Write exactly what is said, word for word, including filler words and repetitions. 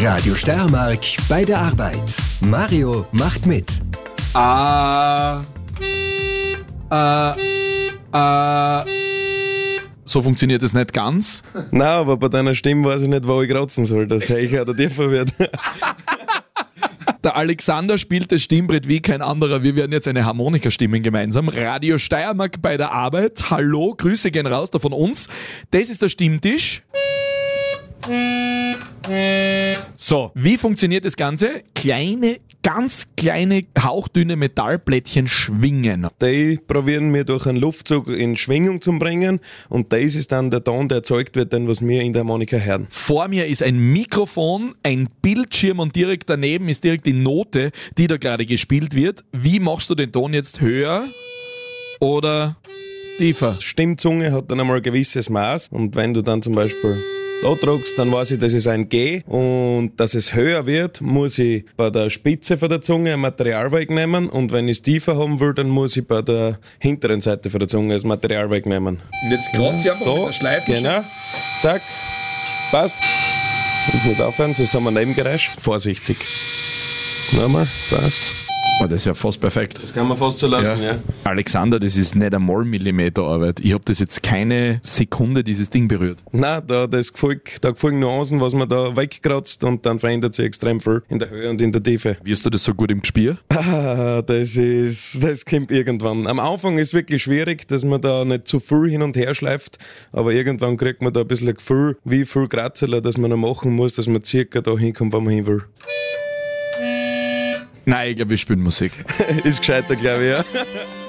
Radio Steiermark bei der Arbeit. Mario macht mit. Ah. Äh. Äh. So funktioniert es nicht ganz. Nein, aber bei deiner Stimme weiß ich nicht, wo ich kratzen soll. Das sehe ich auch der dir verwirrt. Der Alexander spielt das Stimmbrett wie kein anderer. Wir werden jetzt eine Harmonika stimmen gemeinsam. Radio Steiermark bei der Arbeit. Hallo, Grüße gehen raus da von uns. Das ist der Stimmtisch. So, wie funktioniert das Ganze? Kleine, ganz kleine, hauchdünne Metallplättchen schwingen. Die probieren wir durch einen Luftzug in Schwingung zu bringen und das ist dann der Ton, der erzeugt wird, den was wir in der Harmonika hören. Vor mir ist ein Mikrofon, ein Bildschirm und direkt daneben ist direkt die Note, die da gerade gespielt wird. Wie machst du den Ton jetzt höher oder tiefer? Die Stimmzunge hat dann einmal ein gewisses Maß und wenn du dann zum Beispiel da drückst, dann weiß ich, das ist ein G und dass es höher wird, muss ich bei der Spitze von der Zunge ein Material wegnehmen und wenn ich es tiefer haben will, dann muss ich bei der hinteren Seite von der Zunge das Material wegnehmen. Und jetzt kratzt sie einfach Da, mit der Schleife. genau, zack, passt. Und nicht aufhören, sonst haben wir ein Nebengeräusch. Vorsichtig. Nochmal, passt. Oh, das ist ja fast perfekt. Das kann man fast so lassen, ja. Alexander, das ist nicht einmal Millimeter Arbeit. Ich habe das jetzt keine Sekunde dieses Ding berührt. Nein, da, das gefolg, da gefolgen Nuancen, was man da wegkratzt und dann verändert sich extrem viel in der Höhe und in der Tiefe. Wie hast du das so gut im Gespür? Ah, das ist, das kommt irgendwann. Am Anfang ist es wirklich schwierig, dass man da nicht zu viel hin und her schleift, aber irgendwann kriegt man da ein bisschen ein Gefühl, wie viel Kratzeler, dass man noch machen muss, dass man circa da hinkommt, wo man hin will. Nein, ich glaube, wir spielen Musik. Ist gescheiter, glaube ich, ja.